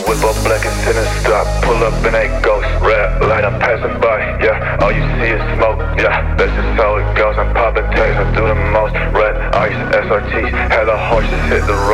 whip up black and sit and stop. Pull up in a ghost, red light, I'm passing by, yeah. All you see is smoke, yeah. That's just how it goes. I'm popping tags, I do the most. Red ice, SRTs, hella horses hit the road.